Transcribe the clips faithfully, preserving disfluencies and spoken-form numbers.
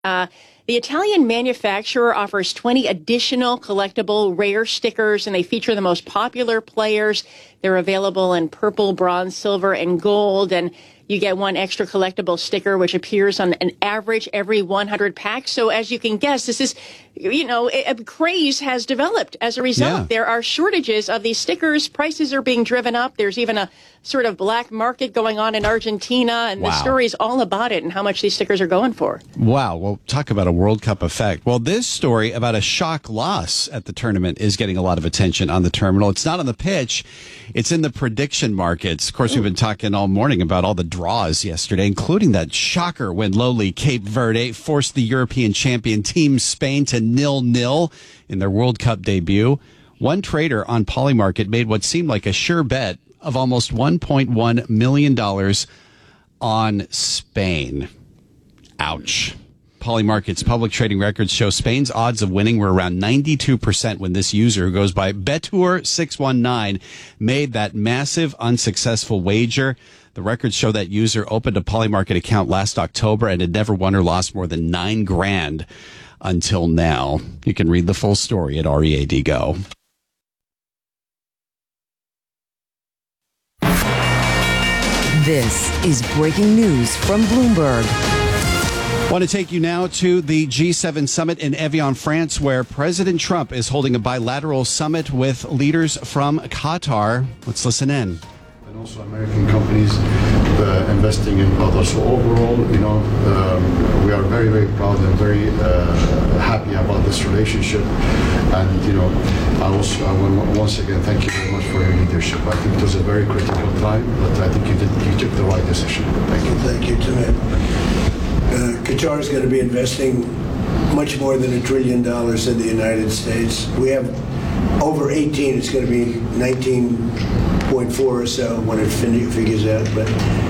Uh, the Italian manufacturer offers twenty additional collectible rare stickers, and they feature the most popular players. They're available in purple, bronze, silver, and gold. And you get one extra collectible sticker, which appears on an average every one hundred packs. So as you can guess, this is, you know, a, a craze has developed as a result. Yeah. There are shortages of these stickers. Prices are being driven up. There's even a sort of black market going on in Argentina. And Wow. the story's all about it and how much these stickers are going for. Wow. Well, talk about a World Cup effect. Well, this story about a shock loss at the tournament is getting a lot of attention on the terminal. It's not on the pitch. It's in the prediction markets. Of course, we've been talking all morning about all the draws yesterday, including that shocker when lowly Cape Verde forced the European champion team Spain to nil-nil in their World Cup debut. One trader on Polymarket made what seemed like a sure bet of almost one point one million dollars on Spain. Ouch. Polymarket's public trading records show Spain's odds of winning were around ninety-two percent when this user, who goes by Betur six one nine, made that massive unsuccessful wager. The records show that user opened a Polymarket account last October and had never won or lost more than nine grand until now. You can read the full story at READ Go. This is breaking news from Bloomberg. I want to take you now to the G seven summit in Evian, France, where President Trump is holding a bilateral summit with leaders from Qatar. Let's listen in. And also American companies uh, investing in Qatar. So overall, you know, um, we are very, very proud and very uh, happy about this relationship. And, you know, I also I want once again thank you very much for your leadership. I think it was a very critical time, but I think you did you took the right decision. Thank you. Thank you, Tim. Uh, Qatar is going to be investing much more than a trillion dollars in the United States. We have over eighteen. It's going to be nineteen point four or so when it fin- figures out. But,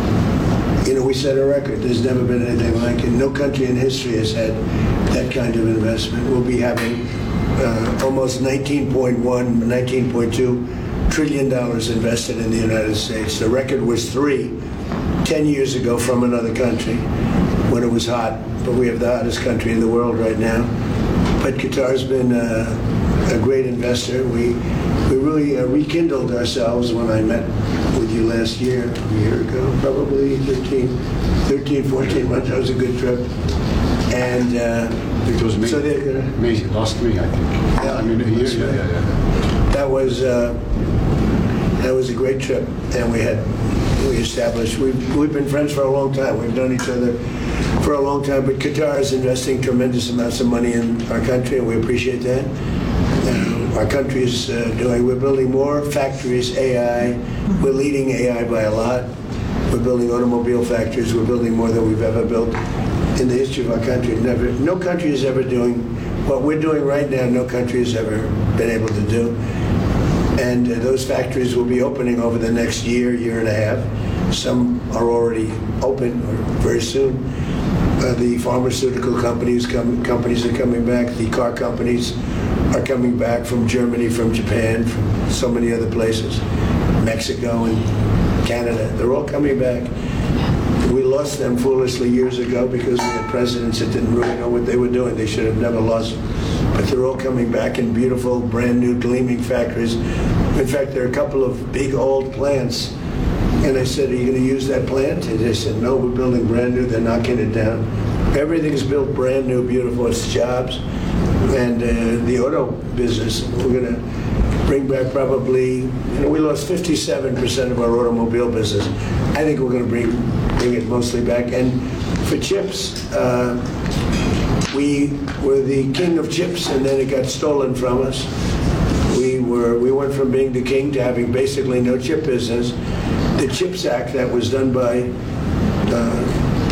you know, we set a record. There's never been anything like it. No country in history has had that kind of investment. We'll be having uh, almost nineteen point one, nineteen point two trillion dollars invested in the United States. The record was three ten years ago from another country, when it was hot, but we have the hottest country in the world right now. But Qatar's been uh, a great investor. We we really uh, rekindled ourselves when I met with you last year, a year ago, probably thirteen, fourteen months. That was a good trip. And uh, I think it was May, so gonna, May, last May, I think. Yeah, I mean, a year, yeah, yeah, yeah. That was, uh, that was a great trip, and we had we established, we've, we've been friends for a long time. We've known each other for a long time, but Qatar is investing tremendous amounts of money in our country, and we appreciate that. Uh, our country is uh, doing, we're building more factories, A I. We're leading A I by a lot. We're building automobile factories. We're building more than we've ever built in the history of our country. Never, no country is ever doing what we're doing right now. No country has ever been able to do. And uh, those factories will be opening over the next year, year and a half. Some are already open, or very soon. Uh, the pharmaceutical companies come, companies are coming back. The car companies are coming back from Germany, from Japan, from so many other places, Mexico and Canada. They're all coming back. We lost them foolishly years ago because we had presidents that didn't really know what they were doing. They should have never lost them. But they're all coming back in beautiful, brand new, gleaming factories. In fact, there are a couple of big old plants. And I said, are you going to use that plant? And they said, no, we're building brand new. They're knocking it down. Everything's built brand new, beautiful. It's jobs. And uh, the auto business, we're going to bring back probably, you know, we lost fifty-seven percent of our automobile business. I think we're going to bring, bring it mostly back. And for chips, uh, we were the king of chips, and then it got stolen from us. We were we went from being the king to having basically no chip business. The CHIPS Act that was done by uh,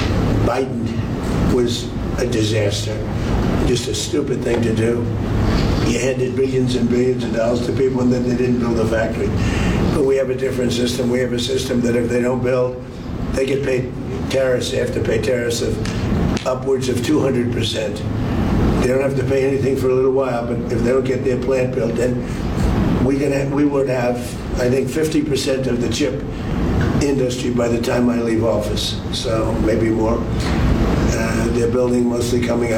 Biden was a disaster, just a stupid thing to do. You handed billions and billions of dollars to people, and then they didn't build a factory. But we have a different system. We have a system that if they don't build, they get paid tariffs. They have to pay tariffs of upwards of two hundred percent. They don't have to pay anything for a little while, but if they don't get their plant built, then we can have, we would have, I think, fifty percent of the chip industry by the time I leave office, so maybe more. Uh, they're building mostly coming